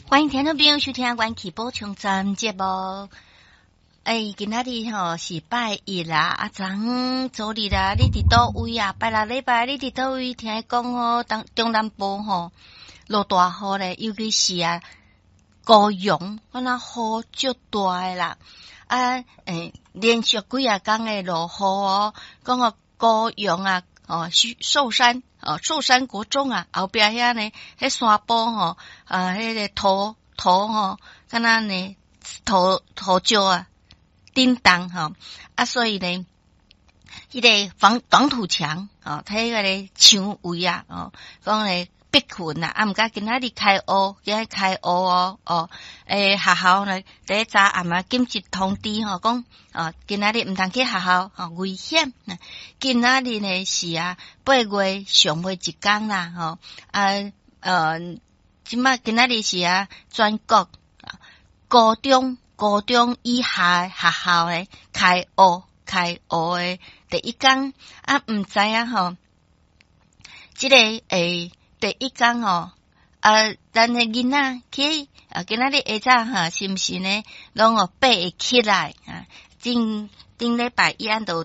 欢迎听众朋友收听阮去补充站节目。今仔日是拜一啦，昨日啦，你伫倒位啊？拜六礼拜你伫倒位？听讲中南部落大雨咧，尤其是高雄，那雨足大诶啦。连续几啊天诶落雨讲高雄寿山国中后壁遐呢，迄山坡迄个土敢若呢土石叮当所以呢，迄个挡土墙睇个咧墙位讲咧逼困毋过今仔日开学，学校呢第一早暗紧急通知讲今仔日毋通去学校危险。今仔日呢是8月上尾一天啦今仔日是全国高中以下的学校呢开学的第一天毋知即个第一天咱的囡仔去今仔日下早是毋是呢拢爬会起来顶礼拜一就